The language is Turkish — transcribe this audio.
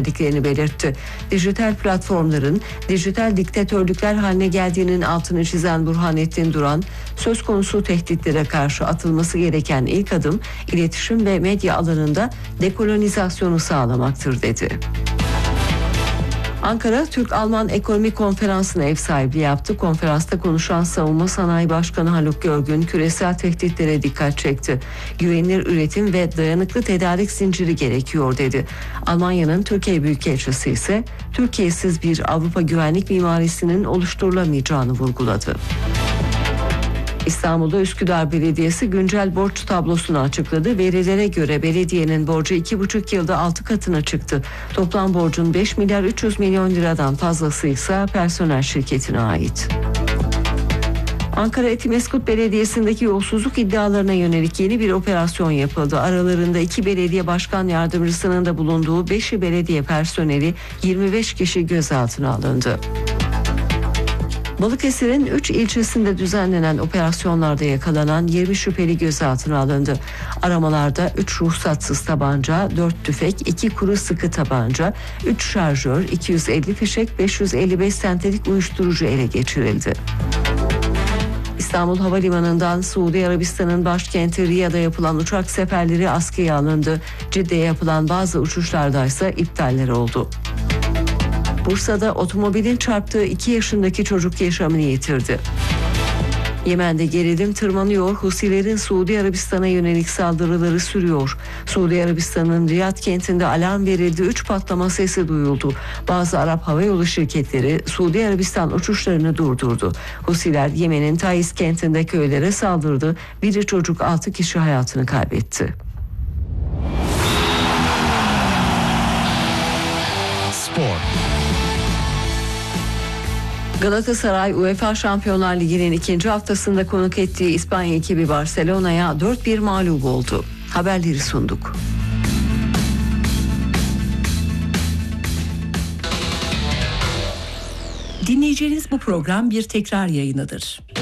gösterdiklerini belirtti. Dijital platformların dijital diktatörlükler haline geldiğinin altını çizen Burhanettin Duran, söz konusu tehditlere karşı atılması gereken ilk adım iletişim ve medya alanında dekolonizasyonu sağlamaktır dedi. Ankara, Türk-Alman Ekonomi Konferansı'na ev sahipliği yaptı. Konferansta konuşan Savunma Sanayi Başkanı Haluk Görgün, küresel tehditlere dikkat çekti. Güvenilir üretim ve dayanıklı tedarik zinciri gerekiyor dedi. Almanya'nın Türkiye Büyükelçisi ise Türkiye'siz bir Avrupa güvenlik mimarisinin oluşturulamayacağını vurguladı. İstanbul'da Üsküdar Belediyesi güncel borç tablosunu açıkladı. Verilere göre belediyenin borcu 2,5 yılda 6 katına çıktı. Toplam borcun 5 milyar 300 milyon liradan fazlası ise personel şirketine ait. Ankara Etimesgut Belediyesi'ndeki yolsuzluk iddialarına yönelik yeni bir operasyon yapıldı. Aralarında 2 belediye başkan yardımcısının da bulunduğu 5'i belediye personeli 25 kişi gözaltına alındı. Balıkesir'in 3 ilçesinde düzenlenen operasyonlarda yakalanan 20 şüpheli gözaltına alındı. Aramalarda 3 ruhsatsız tabanca, 4 tüfek, 2 kuru sıkı tabanca, 3 şarjör, 250 fişek, 555 sentetik uyuşturucu ele geçirildi. İstanbul Havalimanı'ndan Suudi Arabistan'ın başkenti Riyad'a yapılan uçak seferleri askıya alındı. Cidde'ye yapılan bazı uçuşlarda ise iptaller oldu. Bursa'da otomobilin çarptığı 2 yaşındaki çocuk yaşamını yitirdi. Yemen'de gerilim tırmanıyor, Husilerin Suudi Arabistan'a yönelik saldırıları sürüyor. Suudi Arabistan'ın Riyad kentinde alarm verildi, 3 patlama sesi duyuldu. Bazı Arap havayolu şirketleri Suudi Arabistan uçuşlarını durdurdu. Husiler Yemen'in Taiz kentinde köylere saldırdı, biri çocuk 6 kişi hayatını kaybetti. Spor. Galatasaray UEFA Şampiyonlar Ligi'nin ikinci haftasında konuk ettiği İspanya ekibi Barcelona'ya 4-1 mağlup oldu. Haberleri sunduk. Dinleyeceğiniz bu program bir tekrar yayınıdır.